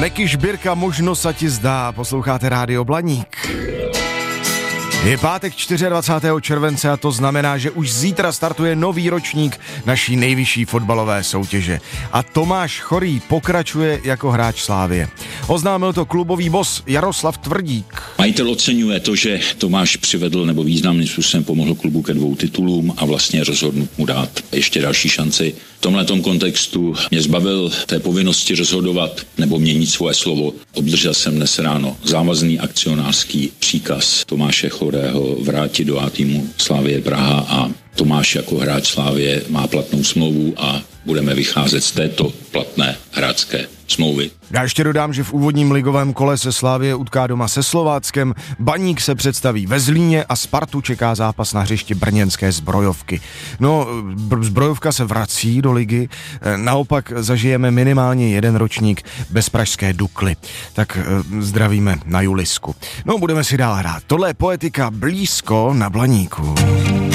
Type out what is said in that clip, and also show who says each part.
Speaker 1: Meky Žbírka, možno sa ti zdá, posloucháte Rádio Blaník. Je pátek 24. července a to znamená, že už zítra startuje nový ročník naší nejvyšší fotbalové soutěže. A Tomáš Chorý pokračuje jako hráč Slávie. Oznámil to klubový boss Jaroslav Tvrdík.
Speaker 2: Majitel oceňuje to, že Tomáš přivedl nebo významným způsobem pomohl klubu ke 2 titulům a vlastně rozhodnut mu dát ještě další šanci. V tomhletom kontextu mě zbavil té povinnosti rozhodovat nebo měnit svoje slovo. Obdržel jsem dnes ráno závazný akcionářský příkaz Tomáše Chorého vrátit do A týmu Slavie Praha a Tomáš jako hráč Slavie má platnou smlouvu a budeme vycházet z této platné hráčské smlouvy.
Speaker 1: Já ještě dodám, že v úvodním ligovém kole se Slavie utká doma se Slováckem, Baník se představí ve Zlíně a Spartu čeká zápas na hřišti brněnské Zbrojovky. No, Zbrojovka se vrací do ligy, naopak zažijeme minimálně jeden ročník bez pražské Dukly. Tak zdravíme na Julisku. No, budeme si dál hrát. Tohle je Poetika blízko na Blaníku.